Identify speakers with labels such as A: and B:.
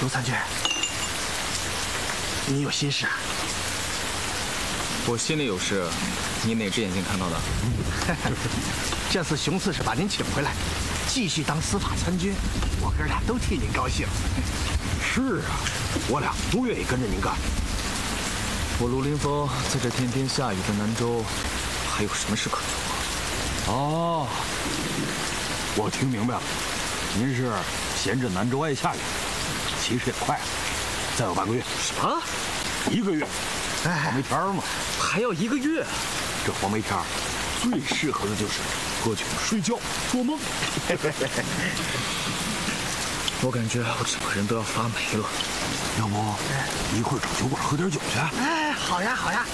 A: 陆三军，你有心事啊？
B: 我心里有事，你哪只眼睛看到的？
A: 这次熊刺史把您请回来，继续当司法参军，我哥俩都替您高兴。
C: 是啊，我俩都愿意跟着您干。
B: 我卢凌风在这天天下雨的南州，还有什么事可做？
C: 哦，我听明白了，您是嫌这南州爱下雨，其实也快了，再有半个月。
B: 什么
C: ？1个月？黄梅天儿嘛，
B: 还要1个月？
C: 这黄梅天儿最适合的就是喝酒、睡觉、做梦。
B: 我感觉我整个人都要发霉了。
C: 要不一会儿找酒馆喝点酒去？
A: 哎，好呀，好呀。